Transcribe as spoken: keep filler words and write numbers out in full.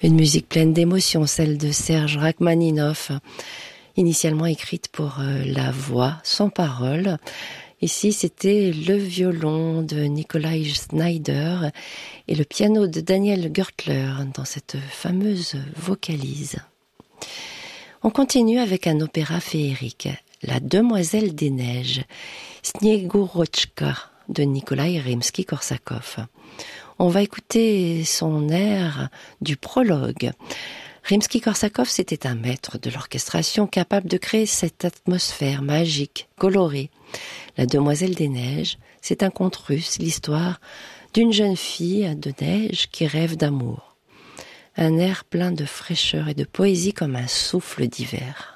Une musique pleine d'émotions, celle de Serge Rachmaninoff, initialement écrite pour la voix, sans parole. Ici, c'était le violon de Nikolai Schneider et le piano de Daniel Gürtler dans cette fameuse vocalise. On continue avec un opéra féerique, La Demoiselle des Neiges, Sniegourochka de Nikolai Rimsky-Korsakov. On va écouter son air du prologue. Rimsky-Korsakov, c'était un maître de l'orchestration capable de créer cette atmosphère magique, colorée. La Demoiselle des Neiges, c'est un conte russe, l'histoire d'une jeune fille de neige qui rêve d'amour. Un air plein de fraîcheur et de poésie comme un souffle d'hiver.